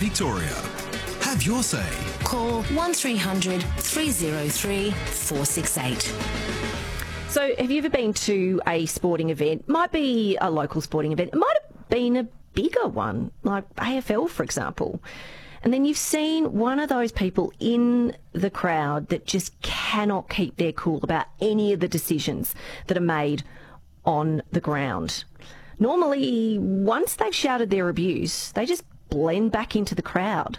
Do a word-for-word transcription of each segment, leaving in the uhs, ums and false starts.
Victoria. Have your say. Call one three hundred three oh three four six eight. So have you ever been to a sporting event? Might be a local sporting event. It might have been a bigger one, like A F L, for example. And then you've seen one of those people in the crowd that just cannot keep their cool about any of the decisions that are made on the ground. Normally, once they've shouted their abuse, they just blend back into the crowd.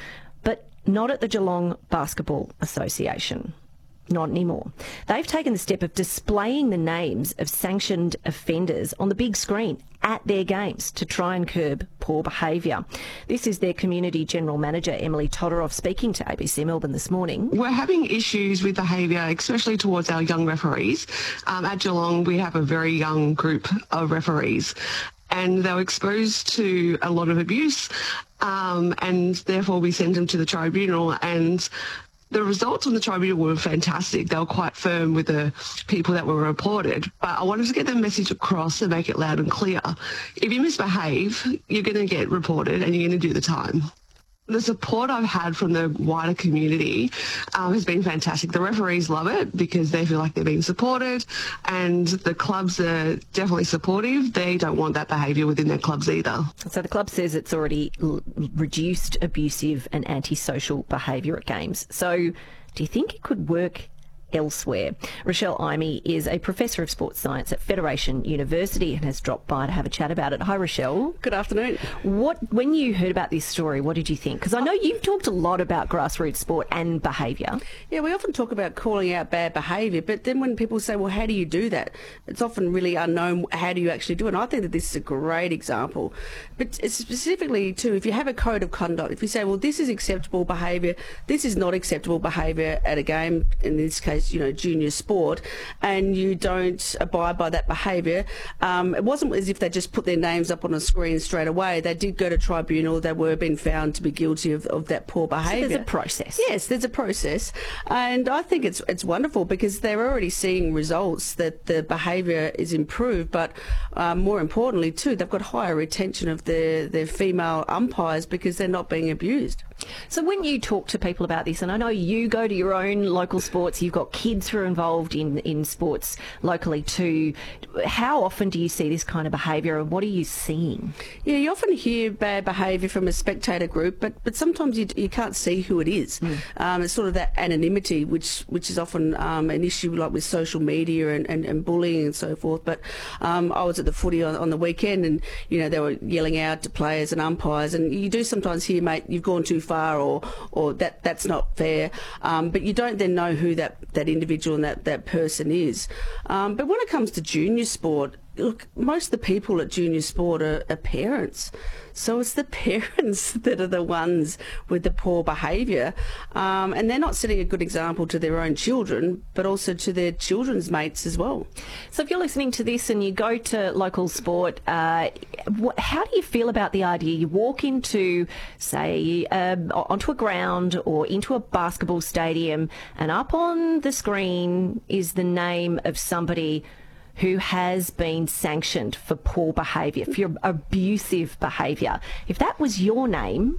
But not at the Geelong Basketball Association. Not anymore. They've taken the step of displaying the names of sanctioned offenders on the big screen at their games to try and curb poor behaviour. This is their Community General Manager, Emily Todorov, speaking to A B C Melbourne this morning. We're having issues with behaviour, especially towards our young referees. Um, at Geelong, we have a very young group of referees, and they were exposed to a lot of abuse, um, and therefore we sent them to the tribunal, and the results on the tribunal were fantastic. They were quite firm with the people that were reported. But I wanted to get the message across and make it loud and clear. If you misbehave, you're going to get reported and you're going to do the time. The support I've had from the wider community um, has been fantastic. The referees love it because they feel like they're being supported, and the clubs are definitely supportive. They don't want that behaviour within their clubs either. So the club says it's already l- reduced abusive and antisocial behaviour at games. So do you think it could work elsewhere? Rochelle Imey is a Professor of Sports Science at Federation University and has dropped by to have a chat about it. Hi, Rochelle. Good afternoon. What, when you heard about this story, what did you think? Because I know you've talked a lot about grassroots sport and behaviour. Yeah, we often talk about calling out bad behaviour, but then when people say, well, how do you do that? It's often really unknown. How do you actually do it? And I think that this is a great example. But specifically, too, if you have a code of conduct, if you say, well, this is acceptable behaviour, this is not acceptable behaviour at a game, in this case, you know, junior sport, and you don't abide by that behaviour. Um, it wasn't as if they just put their names up on a screen straight away. They did go to tribunal. They were being found to be guilty of, of that poor behaviour. So there's a process. Yes, there's a process. And I think it's it's wonderful because they're already seeing results that the behaviour is improved, but um, more importantly too, they've got higher retention of their, their female umpires because they're not being abused. So when you talk to people about this, and I know you go to your own local sports, you've got kids who are involved in, in sports locally too, how often do you see this kind of behaviour and what are you seeing? Yeah, you often hear bad behaviour from a spectator group, but, but sometimes you, you can't see who it is. Mm. Um, it's sort of that anonymity, which which is often um, an issue like with social media and, and, and bullying and so forth. But um, I was at the footy on, on the weekend and, you know, they were yelling out to players and umpires, and you do sometimes hear, mate, you've gone too far, or or that that's not fair, um, but you don't then know who that, that individual and that, that person is. Um, but when it comes to junior sport, look, most of the people at junior sport are, are parents. So it's the parents that are the ones with the poor behaviour, um, and they're not setting a good example to their own children, but also to their children's mates as well. So if you're listening to this and you go to local sport, uh, what, how do you feel about the idea? You walk into, say, um, onto a ground or into a basketball stadium, and up on the screen is the name of somebody who has been sanctioned for poor behaviour, for your abusive behaviour. If that was your name,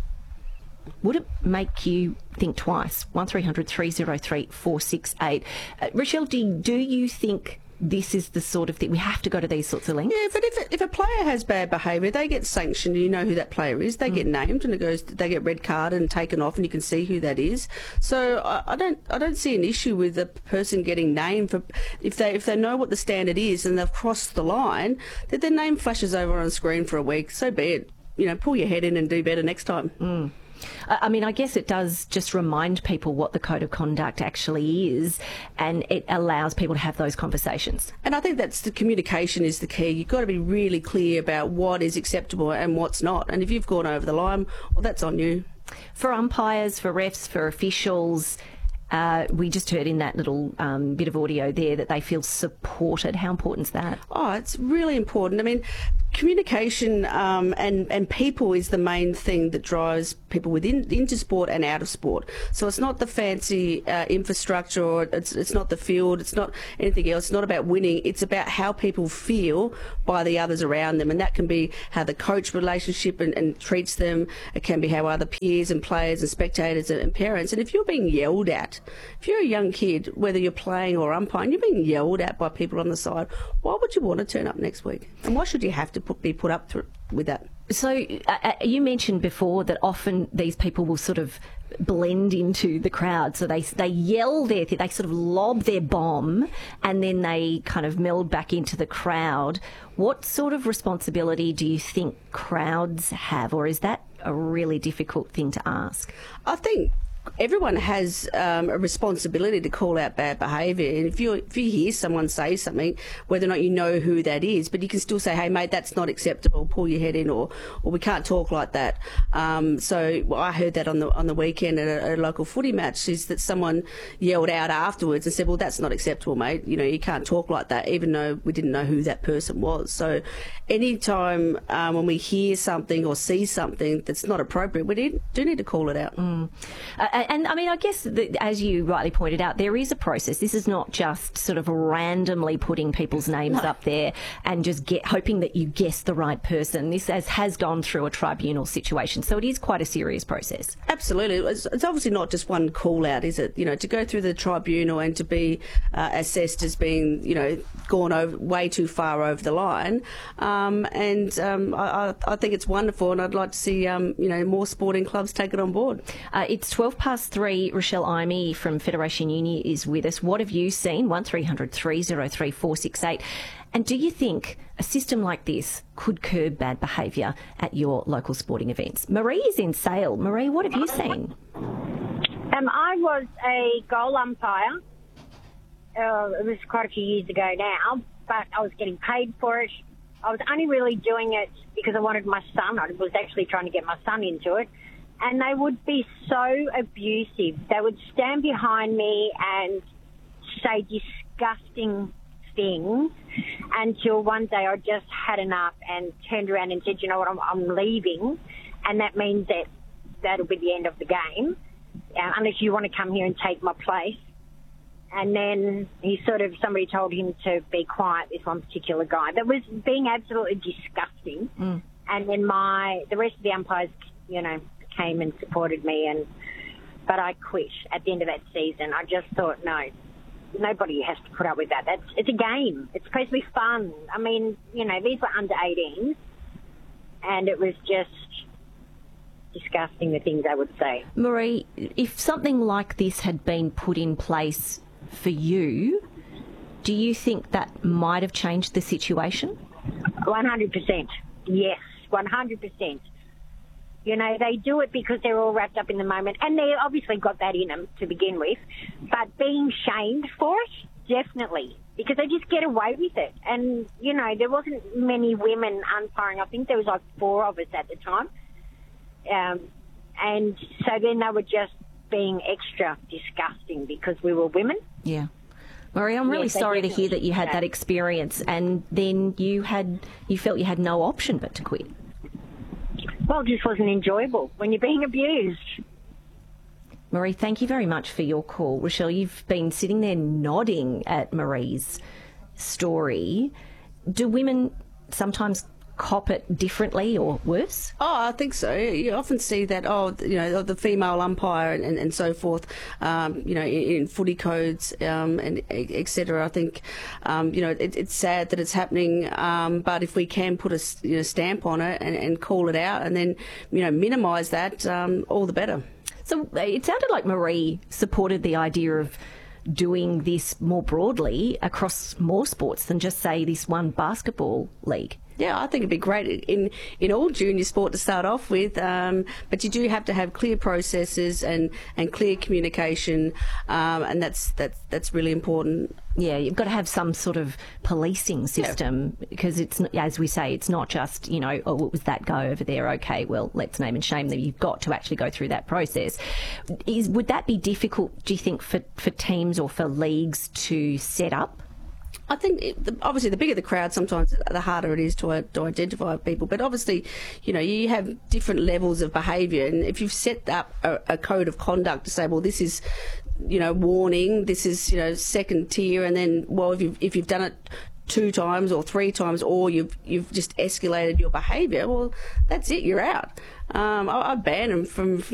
would it make you think twice? one three hundred three oh three four six eight. Uh, Rochelle, do, do you think this is the sort of thing, we have to go to these sorts of lengths? Yeah, but if, if a player has bad behaviour, they get sanctioned, you know who that player is, they mm. get named and it goes, they get red carded and taken off and you can see who that is. So I, I don't I don't see an issue with a person getting named for, if they if they know what the standard is and they've crossed the line, that their name flashes over on screen for a week, so be it. You know, pull your head in and do better next time. Mm. I mean, I guess it does just remind people what the code of conduct actually is, and it allows people to have those conversations. And I think that's the communication is the key. You've got to be really clear about what is acceptable and what's not. And if you've gone over the line, well, that's on you. For umpires, for refs, for officials, uh, we just heard in that little um, bit of audio there that they feel supported. How important is that? Oh, it's really important. I mean, communication um, and, and people is the main thing that drives people within into sport and out of sport. So it's not the fancy uh, infrastructure, or it's, it's not the field, it's not anything else. It's not about winning. It's about how people feel by the others around them, and that can be how the coach relationship and, and treats them. It can be how other peers and players and spectators and, and parents. And if you're being yelled at, if you're a young kid, whether you're playing or umpiring, you're being yelled at by people on the side, why would you want to turn up next week? And why should you have to put, be put up through, with that? So uh, you mentioned before that often these people will sort of blend into the crowd. So they they yell their, they sort of lob their bomb and then they kind of meld back into the crowd. What sort of responsibility do you think crowds have, or is that a really difficult thing to ask? I think everyone has um, a responsibility to call out bad behaviour. And if you if you hear someone say something, whether or not you know who that is, but you can still say, hey, mate, that's not acceptable, pull your head in, or or we can't talk like that. Um, so well, I heard that on the on the weekend at a, a local footy match, is that someone yelled out afterwards and said, well, that's not acceptable, mate. You know, you can't talk like that, even though we didn't know who that person was. So any time um, when we hear something or see something that's not appropriate, we need, do need to call it out. Mm. Uh, And, I mean, I guess, that, as you rightly pointed out, there is a process. This is not just sort of randomly putting people's names no. up there and just get hoping that you guess the right person. This has, has gone through a tribunal situation, so it is quite a serious process. Absolutely. It's, it's obviously not just one call-out, is it? You know, to go through the tribunal and to be uh, assessed as being, you know, gone over way too far over the line. Um, and um, I, I think it's wonderful, and I'd like to see, um, you know, more sporting clubs take it on board. Uh, it's twelve past three. Rochelle Imey from Federation Uni is with us. What have you seen? one three hundred three oh three four six eight. And do you think a system like this could curb bad behaviour at your local sporting events? Marie is in Sale. Marie, what have you seen? Um, I was a goal umpire. Uh, it was quite a few years ago now, but I was getting paid for it. I was only really doing it because I wanted my son. I was actually trying to get my son into it. And they would be so abusive. They would stand behind me and say disgusting things until one day I just had enough and turned around and said, you know what, I'm, I'm leaving. And that means that that'll be the end of the game, uh, unless you want to come here and take my place. And then he sort of, somebody told him to be quiet, this one particular guy. That was being absolutely disgusting. Mm. And then my, the rest of the umpires, you know, came and supported me, and but I quit at the end of that season. I just thought, no, nobody has to put up with that. That's it's a game. It's supposed to be fun. I mean, you know, these were under eighteens, and it was just disgusting the things they would say. Marie, if something like this had been put in place for you, do you think that might have changed the situation? one hundred percent. Yes, one hundred percent. You know, they do it because they're all wrapped up in the moment, and they obviously got that in them to begin with. But being shamed for it, definitely, because they just get away with it. And, you know, there wasn't many women umpiring. I think there was like four of us at the time. Um, and so then they were just being extra disgusting because we were women. Yeah. Marie, I'm really yes, sorry to hear that you had that experience, and then you had you felt you had no option but to quit. Well, it just wasn't enjoyable when you're being abused. Marie, thank you very much for your call. Rochelle, you've been sitting there nodding at Marie's story. Do women sometimes cop it differently or worse? Oh, I think so. You often see that, oh, you know, the female umpire and, and, and so forth, um, you know, in, in footy codes um, and et cetera. I think, um, you know, it, it's sad that it's happening, um, but if we can put a you know, stamp on it and, and call it out and then, you know, minimise that, um, all the better. So it sounded like Marie supported the idea of doing this more broadly across more sports than just, say, this one basketball league. Yeah, I think it'd be great in in all junior sport to start off with, um, but you do have to have clear processes and, and clear communication, um, and that's that's that's really important. Yeah, you've got to have some sort of policing system yeah. because it's, as we say, it's not just, you know, oh, what was that guy over there? Okay, well, let's name and shame them. You've got to actually go through that process. Is would that be difficult, do you think, for, for teams or for leagues to set up? I think it, the, obviously the bigger the crowd, sometimes the harder it is to, to identify people. But obviously, you know, you have different levels of behaviour, and if you've set up a, a code of conduct to say, well, this is, you know, warning, this is, you know, second tier, and then, well, if you've, if you've done it two times or three times, or you've you've just escalated your behaviour, well, that's it, you're out. Um, I, I ban them from